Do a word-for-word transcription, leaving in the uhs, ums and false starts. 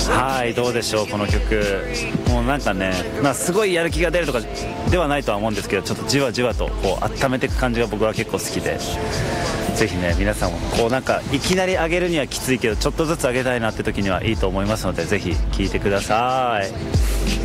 はいどうでしょうこの曲。もうなんかね、まあ、すごいやる気が出るとかではないとは思うんですけど、ちょっとじわじわとこう温めていく感じが僕は結構好きで、ぜひね皆さんもこうなんかいきなり上げるにはきついけどちょっとずつ上げたいなって時にはいいと思いますので、ぜひ聴いてください。